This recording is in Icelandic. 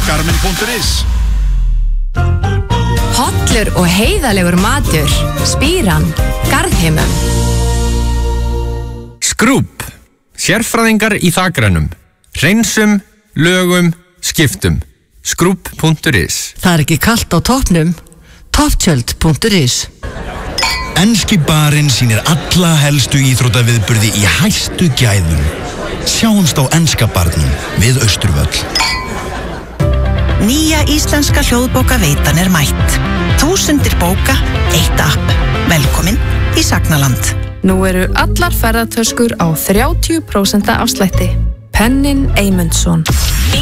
Garmin.is. Hollur og heiðalegur matur. Spíran, Garðheimum. Skrúp. Sérfræðingar í þakrænum. Hreinsum, lögum, skiptum. Skrúp.is. Það ekki kalt á toppnum. Topptjöld.is. Enski barinn sýnir alla helstu íþróttaviðburði í hæstu gæðum. Sjáumst á enska barnum við Austurvöll. Nýja íslenska hljóðbókaveitan mætt. 1000 bóka, 1 app. Velkomin í Sagnaland. Nú eru allar ferðatöskur á 30% afslætti. Pennin Eymundsson.